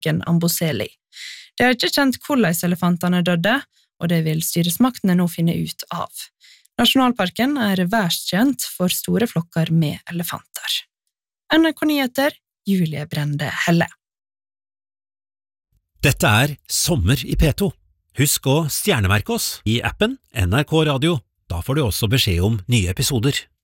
nasjonalparken Amboseli. Det er ikke kjent hvordan elefantene døde, og det vil styresmaktene nå finne ut av. Nasjonalparken er verdenskjent for store flokker med elefanter. NRK Nyheter, Julie Brende Helle. Dette er Sommer i P2. Husk å stjernemerke oss i appen NRK Radio. Da får du også beskjed om nye episoder.